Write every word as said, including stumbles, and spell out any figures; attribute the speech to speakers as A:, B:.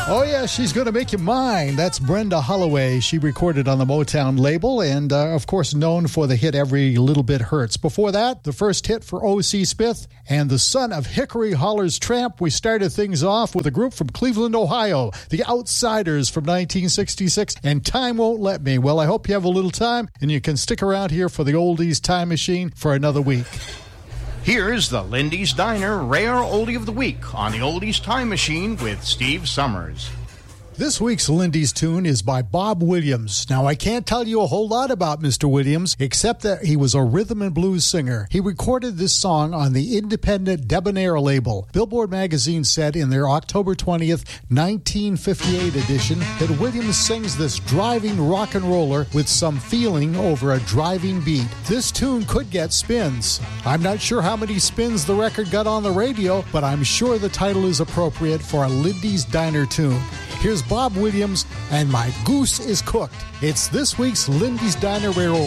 A: Oh, yeah, she's going to make you mine. That's Brenda Holloway. She recorded on the Motown label and, uh, of course, known for the hit Every Little Bit Hurts. Before that, the first hit for O C. Smith and the son of Hickory Holler's Tramp. We started things off with a group from Cleveland, Ohio, the Outsiders from nineteen sixty-six, and Time Won't Let Me. Well, I hope you have a little time and you can stick around here for the Oldies Time Machine for another week.
B: Here's the Lindy's Diner Rare Oldie of the Week on the Oldies Time Machine with Steve Summers.
A: This week's Lindy's tune is by Bob Williams. Now, I can't tell you a whole lot about Mister Williams, except that he was a rhythm and blues singer. He recorded this song on the independent Debonair label. Billboard magazine said in their October twentieth, nineteen fifty-eight edition that Williams sings this driving rock and roller with some feeling over a driving beat. This tune could get spins. I'm not sure how many spins the record got on the radio, but I'm sure the title is appropriate for a Lindy's Diner tune. Here's Bob Williams and My Goose is Cooked. It's this week's Lindy's Diner Rare Oldie.